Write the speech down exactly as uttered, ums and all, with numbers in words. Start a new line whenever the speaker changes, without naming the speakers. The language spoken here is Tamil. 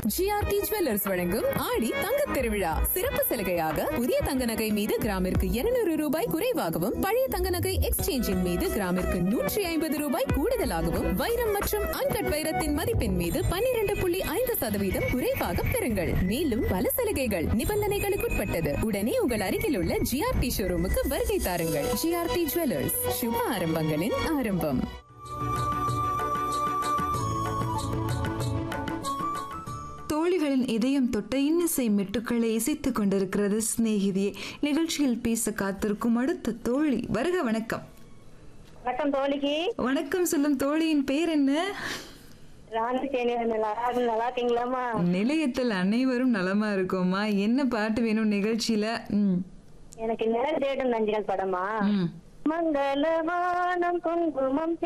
ஜிஆர்டி ஜுவல்லர்ஸ் வழங்கும் ஆடி தங்கத் திருவிழா சிறப்பு சலுகையாக புதிய தங்க நகை மீது கிராமிற்கு இருநூறு ரூபாய் குறைவாகவும் பழைய தங்க நகை எக்ஸ்சேஞ்சின் மீது கிராமிற்கு நூற்றி ஐம்பது ரூபாய் கூடுதலாகவும் வைரம் மற்றும் அன்கட் வைரத்தின் மதிப்பின் மீது பன்னிரண்டு புள்ளி ஐந்து சதவீதம் குறைவாக பெறுங்கள். மேலும் பல சலுகைகள் நிபந்தனைகளுக்குட்பட்டது. உடனே உங்கள் அருகில் உள்ள ஜிஆர்டி ஷோரூமுக்கு வருகை தாருங்கள். ஜிஆர்டி ஜுவல்லர்ஸ், சுப ஆரம்பங்களின் ஆரம்பம்.
தோழிகளின் இதயம் தொட்ட இன்னிசை மெட்டுக்களை இசைத்துக் கொண்டிருக்கிறது சிநேகிதியே. நிகழ்ச்சியில் பேச காத்திருக்கும் அடுத்த தோழி வருக. வணக்கம்.
வணக்கம் தோழிக்கு.
வணக்கம் சொல்லும் தோழியின் பேர் என்ன?
நல்லா இருக்கீங்களாமா?
நிலையத்தில் அனைவரும் நலமா இருக்கோமா? என்ன பாட்டு வேணும் நிகழ்ச்சியில?
எனக்கு நிழல் தேடும் நஞ்சுகள் படமா? மங்களவானம் குங்குமம்